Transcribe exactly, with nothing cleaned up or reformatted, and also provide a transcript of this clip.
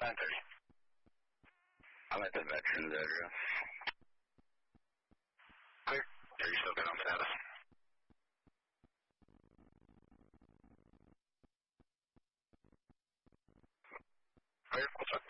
nine thirty. I'm at the veterans area. Clear. Are you still good on status? Clear. What's up?